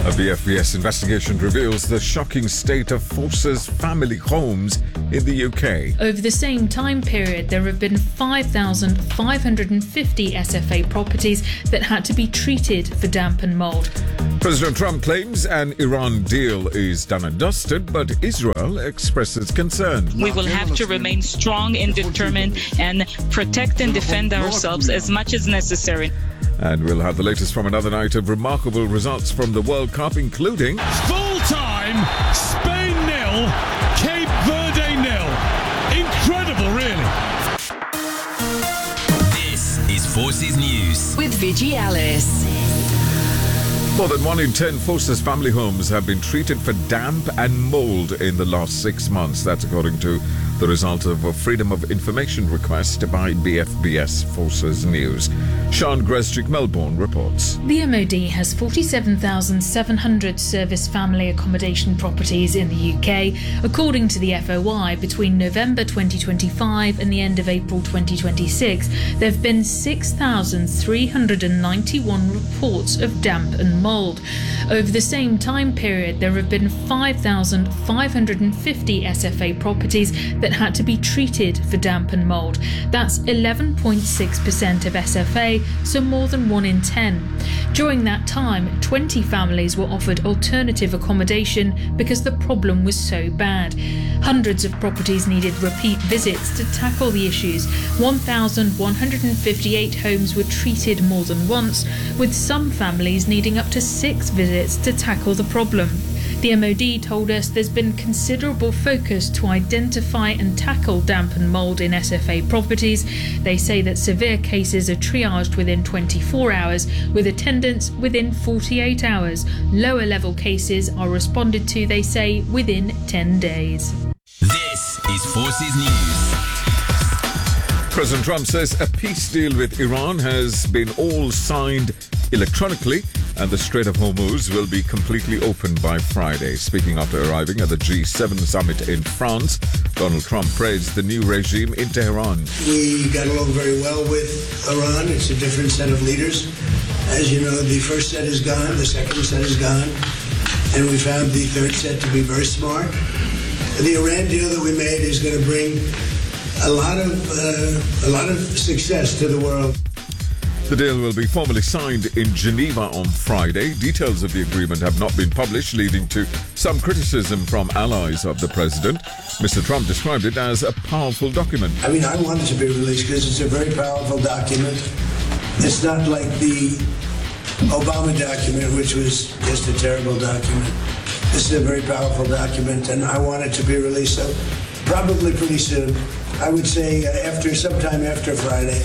A BFBS investigation reveals the shocking state of Forces family homes in the UK. Over the same time period, there have been 5,550 SFA properties that had to be treated for damp and mould. President Trump claims an Iran deal is done and dusted, but Israel expresses concern. We will have to remain strong and determined and protect and defend ourselves as much as necessary. And we'll have the latest from another night of remarkable results from the World Cup, including full-time Spain 0, Cape Verde 0. Incredible, really. This is Forces News with Vigi Alice. More than 1 in 10 Forces family homes have been treated for damp and mould in the last 6 months. That's according to the result of a Freedom of Information request by BFBS Forces News. Sean Greschick, Melbourne, reports. The MOD has 47,700 service family accommodation properties in the UK. According to the FOI, between November 2025 and the end of April 2026, there have been 6,391 reports of damp and mould. Over the same time period, there have been 5,550 SFA properties that had to be treated for damp and mould. That's 11.6% of SFA, so more than 1 in 10. During that time, 20 families were offered alternative accommodation because the problem was so bad. Hundreds of properties needed repeat visits to tackle the issues. 1,158 homes were treated more than once, with some families needing up to 6 visits to tackle the problem. The MOD told us there's been considerable focus to identify and tackle damp and mould in SFA properties. They say that severe cases are triaged within 24 hours, with attendance within 48 hours. Lower level cases are responded to, they say, within 10 days. This is Forces News. President Trump says a peace deal with Iran has been all signed electronically and the Strait of Hormuz will be completely opened by Friday. Speaking after arriving at the G7 summit in France, Donald Trump praised the new regime in Tehran. We got along very well with Iran. It's a different set of leaders. As you know, the first set is gone, the second set is gone, and we found the third set to be very smart. The Iran deal that we made is going to bring a lot of success to the world. The deal will be formally signed in Geneva on Friday. Details of the agreement have not been published, leading to some criticism from allies of the president. Mr. Trump described it as a powerful document. I mean, I want it to be released because it's a very powerful document. It's not like the Obama document, which was just a terrible document. This is a very powerful document, and I want it to be released. So probably pretty soon. I would say sometime after Friday.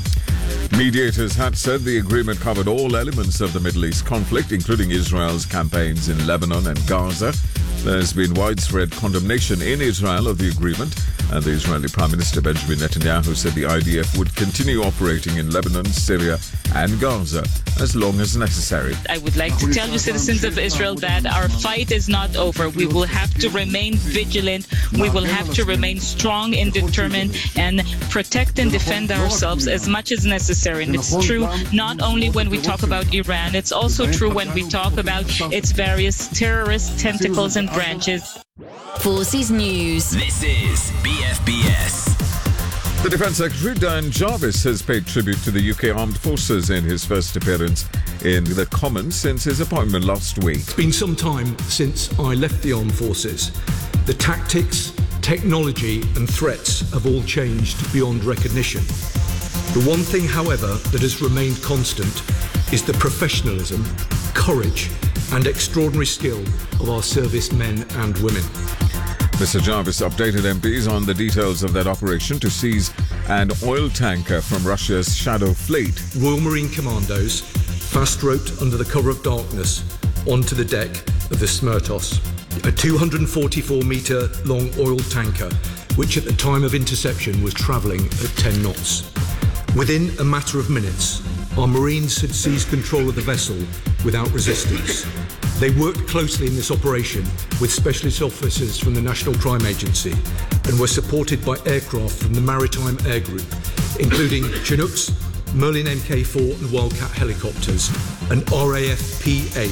Mediators had said the agreement covered all elements of the Middle East conflict, including Israel's campaigns in Lebanon and Gaza. There's been widespread condemnation in Israel of the agreement, and the Israeli Prime Minister Benjamin Netanyahu said the IDF would continue operating in Lebanon, Syria and Gaza as long as necessary. I would like to tell you, citizens of Israel, that our fight is not over. We will have to remain vigilant. We will have to remain strong and determined and protect and defend ourselves as much as necessary. And it's true not only when we talk about Iran, it's also true when we talk about its various terrorist tentacles and branches. Forces News. This is BFBS. The Defence Secretary, Dan Jarvis, has paid tribute to the UK Armed Forces in his first appearance in the Commons since his appointment last week. It's been some time since I left the Armed Forces. The tactics, technology and threats have all changed beyond recognition. The one thing, however, that has remained constant is the professionalism, courage and extraordinary skill of our servicemen and women. Mr. Jarvis updated MPs on the details of that operation to seize an oil tanker from Russia's Shadow Fleet. Royal Marine Commandos fast-roped under the cover of darkness onto the deck of the Smertos, a 244-metre long oil tanker which at the time of interception was travelling at 10 knots. Within a matter of minutes, our Marines had seized control of the vessel without resistance. They worked closely in this operation with specialist officers from the National Crime Agency and were supported by aircraft from the Maritime Air Group, including Chinooks, Merlin Mk4 and Wildcat helicopters, and RAF P-8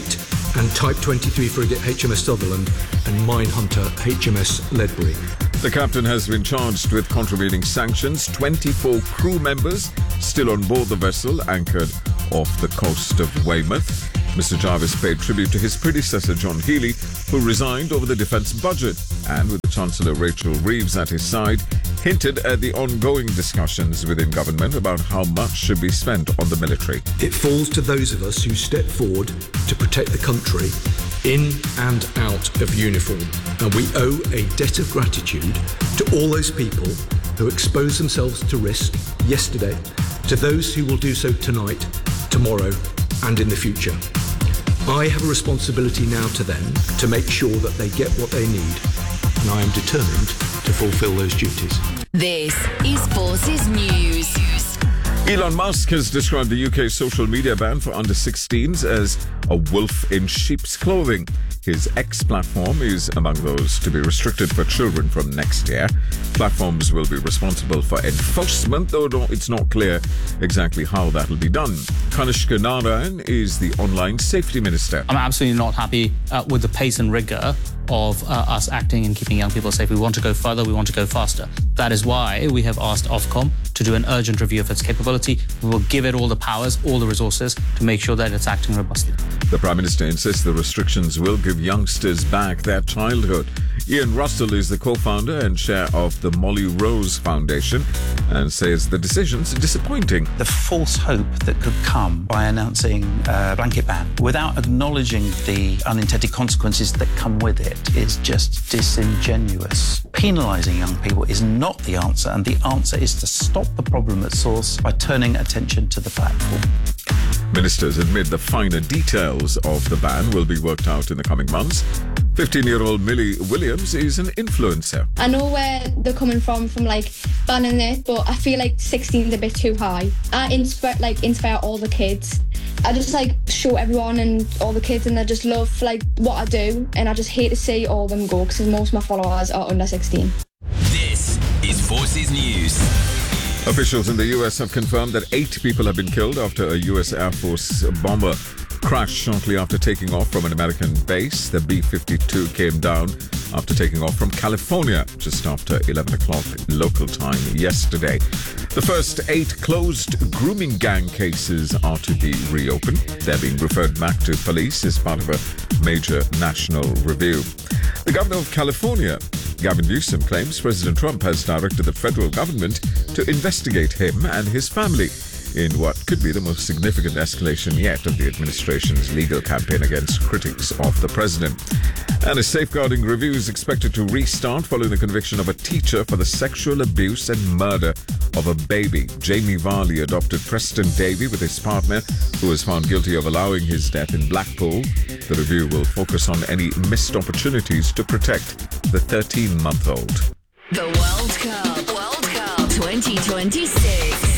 and Type 23 frigate HMS Sutherland and Minehunter HMS Ledbury. The captain has been charged with contravening sanctions. 24 crew members still on board the vessel anchored off the coast of Weymouth. Mr. Jarvis paid tribute to his predecessor, John Healey, who resigned over the defence budget, and with the Chancellor Rachel Reeves at his side, hinted at the ongoing discussions within government about how much should be spent on the military. It falls to those of us who step forward to protect the country in and out of uniform, and we owe a debt of gratitude to all those people who exposed themselves to risk yesterday, to those who will do so tonight, tomorrow, and in the future. I have a responsibility now to them to make sure that they get what they need, and I am determined to fulfil those duties. This is Forces News. Elon Musk has described the UK social media ban for under-16s as a wolf in sheep's clothing. His X platform is among those to be restricted for children from next year. Platforms will be responsible for enforcement, though it's not clear exactly how that will be done. Kanishka Narayan is the online safety minister. I'm absolutely not happy with the pace and rigour of us acting and keeping young people safe. We want to go further, we want to go faster. That is why we have asked Ofcom to do an urgent review of its capability. We will give it all the powers, all the resources to make sure that it's acting robustly. The Prime Minister insists the restrictions will give youngsters back their childhood. Ian Russell is the co-founder and chair of the Molly Rose Foundation and says the decision's disappointing. The false hope that could come by announcing a blanket ban without acknowledging the unintended consequences that come with it is just disingenuous. Penalising young people is not the answer, and the answer is to stop the problem at source by turning attention to the platform. Ministers admit the finer details of the ban will be worked out in the coming months. 15-year-old Millie Williams is an influencer. I know where they're coming from like banning it, but I feel like 16 is a bit too high. I inspire all the kids. I just show everyone and all the kids, and they just love what I do, and I just hate to see all of them go because most of my followers are under 16. This is Forces News. Officials in the US have confirmed that 8 people have been killed after a US Air Force bomber crashed shortly after taking off from an American base. The B-52 came down after taking off from California just after 11 o'clock local time yesterday. The first 8 closed grooming gang cases are to be reopened. They're being referred back to police as part of a major national review. The governor of California, Gavin Newsom, claims President Trump has directed the federal government to investigate him and his family in what could be the most significant escalation yet of the administration's legal campaign against critics of the president. And a safeguarding review is expected to restart following the conviction of a teacher for the sexual abuse and murder of a baby. Jamie Varley adopted Preston Davey with his partner, who was found guilty of allowing his death in Blackpool. The review will focus on any missed opportunities to protect the 13-month-old. The World Cup 2026.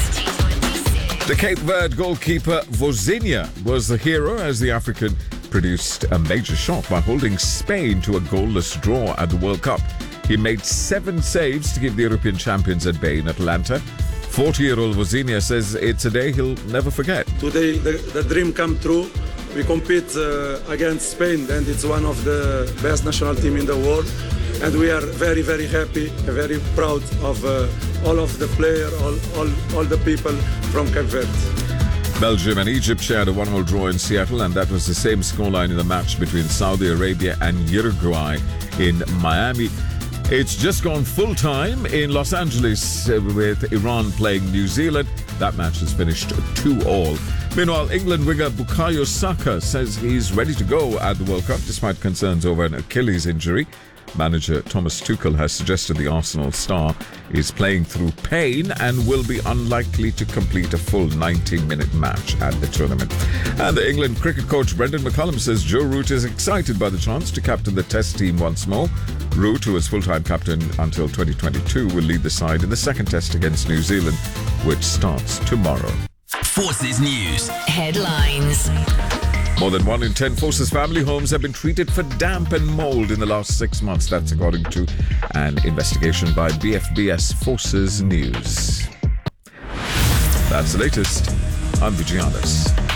The Cape Verde goalkeeper Vozinha was the hero as the African produced a major shot by holding Spain to a goalless draw at the World Cup. He made 7 saves to keep the European champions at bay in Atlanta. 40-year-old Vozinha says it's a day he'll never forget. Today the dream come true. We compete against Spain, and it's one of the best national team in the world. And we are very, very happy, very proud of all of the players, all the people from Cape Verde. Belgium and Egypt shared a 1-1 draw in Seattle, and that was the same scoreline in the match between Saudi Arabia and Uruguay in Miami. It's just gone full time in Los Angeles with Iran playing New Zealand. That match has finished 2-2. Meanwhile, England winger Bukayo Saka says he's ready to go at the World Cup despite concerns over an Achilles injury. Manager Thomas Tuchel has suggested the Arsenal star is playing through pain and will be unlikely to complete a full 90-minute match at the tournament. And the England cricket coach Brendan McCullum says Joe Root is excited by the chance to captain the Test team once more. Root, who is full-time captain until 2022, will lead the side in the second Test against New Zealand, which starts tomorrow. Forces News. Headlines. More than 1 in 10 Forces family homes have been treated for damp and mould in the last 6 months. That's according to an investigation by BFBS Forces News. That's the latest. I'm Vijay Alice.